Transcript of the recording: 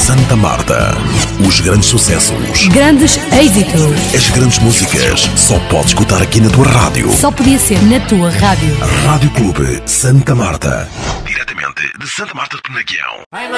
Santa Marta. Os grandes sucessos. Grandes êxitos. As grandes músicas. Só podes escutar aqui na tua rádio. Só podia ser na tua rádio. Rádio Clube Santa Marta. Diretamente de Santa Marta de Penaguião.